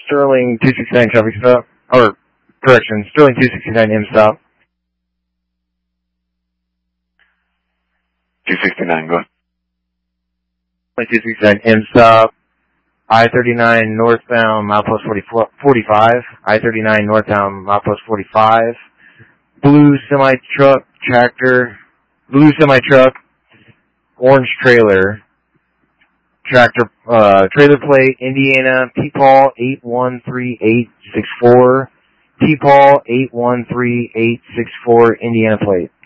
Sterling 269 traffic stop, or correction, Sterling 269 M stop. 269, go ahead. 269 M stop. I-39 northbound, milepost 45. I-39 northbound, milepost 45. Blue semi-truck, tractor. Blue semi-truck, orange trailer. Tractor, trailer plate, Indiana, P-Paul 813864. P-Paul 813864, Indiana plate.